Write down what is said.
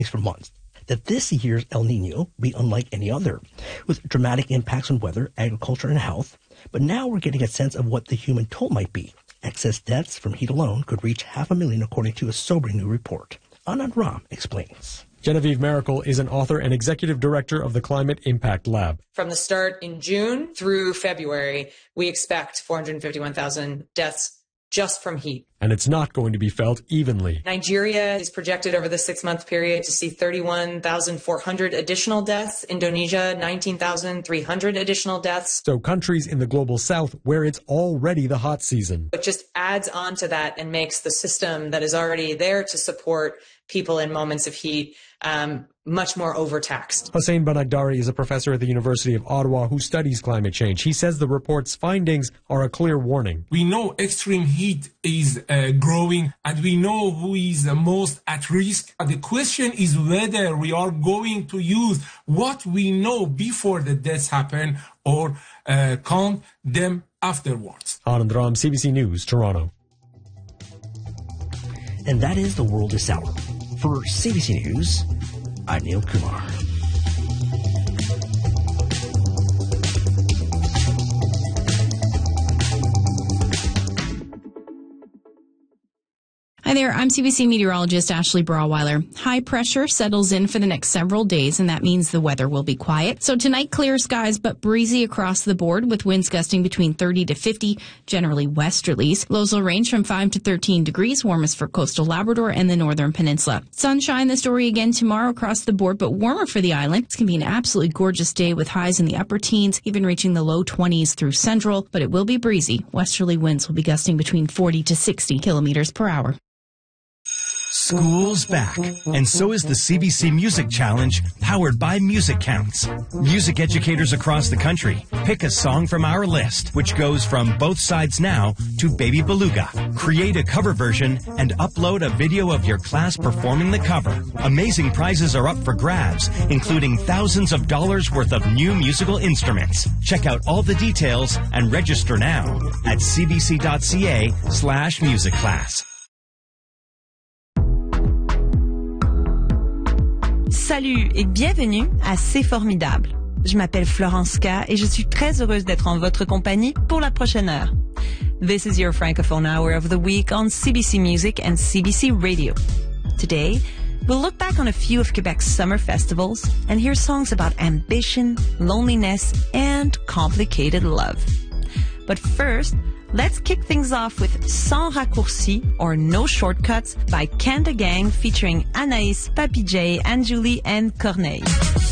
for months that this year's El Nino will be unlike any other, with dramatic impacts on weather, agriculture, and health. But now we're getting a sense of what the human toll might be. Excess deaths from heat alone could reach 500,000, according to a sobering new report. Anand Ram explains. Genevieve Miracle is an author and executive director of the Climate Impact Lab. From the start in June through February, we expect 451,000 deaths just from heat. And it's not going to be felt evenly. Nigeria is projected over the 6-month period to see 31,400 additional deaths. Indonesia, 19,300 additional deaths. So countries in the global south where it's already the hot season. It just adds on to that and makes the system that is already there to support people in moments of heat much more overtaxed. Hossein Banagdari is a professor at the University of Ottawa who studies climate change. He says the report's findings are a clear warning. We know extreme heat is growing, and we know who is the most at risk. The question is whether we are going to use what we know before the deaths happen or count them afterwards. Anand Ram, CBC News, Toronto. And that is The World This Hour. For CBC News, I'm Neil Kumar. Hi there, I'm CBC meteorologist Ashley Brawweiler. High pressure settles in for the next several days, and that means the weather will be quiet. So tonight, clear skies but breezy across the board with winds gusting between 30 to 50, generally westerlies. Lows will range from 5 to 13 degrees, warmest for coastal Labrador and the northern peninsula. Sunshine, the story again tomorrow across the board, but warmer for the island. It's going to be an absolutely gorgeous day with highs in the upper teens, even reaching the low 20s through central, but it will be breezy. Westerly winds will be gusting between 40 to 60 kilometers per hour. School's back, and so is the CBC Music Challenge, powered by Music Counts. Music educators across the country pick a song from our list, which goes from Both Sides Now to Baby Beluga. Create a cover version and upload a video of your class performing the cover. Amazing prizes are up for grabs, including thousands of dollars worth of new musical instruments. Check out all the details and register now at cbc.ca/musicclass. Salut et bienvenue à C'est Formidable. Je m'appelle Florence K et je suis très heureuse d'être en votre compagnie pour la prochaine heure. This is your Francophone Hour of the week on CBC Music and CBC Radio. Today, we'll look back on a few of Quebec's summer festivals and hear songs about ambition, loneliness, and complicated love. But first, let's kick things off with Sans Raccourci, or No Shortcuts, by Kanda Gang featuring Anaïs, Papi J, Anne-Julie, and Corneille.